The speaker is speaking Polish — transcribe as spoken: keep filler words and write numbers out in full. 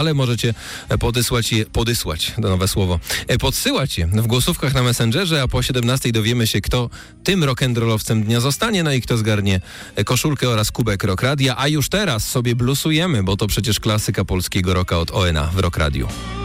ale możecie podesłać je, podesłać, to nowe słowo, podsyłać je w głosówkach na Messengerze, a po siedemnastej dowiemy się, kto tym rock'n'rollowcem dnia zostanie, no i kto zgarnie koszulkę oraz kubek Rock Radia, a już teraz sobie blusujemy, bo to przecież klasyka polskiego rocka od O N A w Rock Radiu.